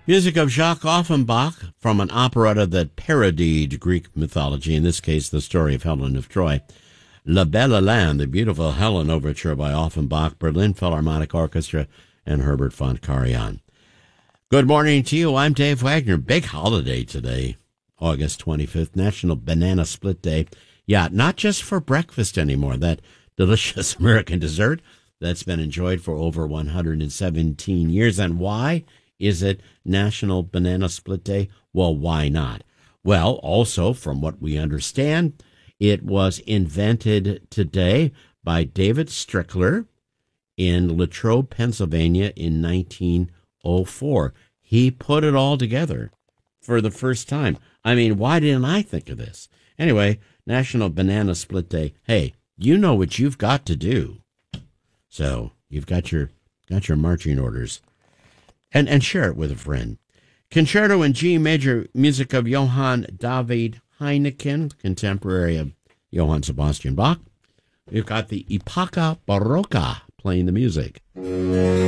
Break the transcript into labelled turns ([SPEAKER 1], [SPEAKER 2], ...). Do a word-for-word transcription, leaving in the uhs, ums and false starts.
[SPEAKER 1] Music of Jacques Offenbach from an operetta that parodied Greek mythology, in this case, the story of Helen of Troy. La Belle Hélène, the beautiful Helen overture by Offenbach, Berlin Philharmonic Orchestra, and Herbert von Karajan. Good morning to you. I'm Dave Wagner. Big holiday today, August twenty-fifth, National Banana Split Day. Yeah, not just for breakfast anymore. That delicious American dessert that's been enjoyed for over one hundred seventeen years. And why is it National Banana Split Day? Well, why not? Well, also, from what we understand, it was invented today by David Strickler in Latrobe, Pennsylvania in nineteen oh four. He put it all together for the first time. I mean, why didn't I think of this? Anyway, National Banana Split Day. Hey, you know what you've got to do. So you've got your got your marching orders. And, and share it with a friend. Concerto in G major, music of Johann David Heineken, contemporary of Johann Sebastian Bach. We've got the Epoca Barocca playing the music.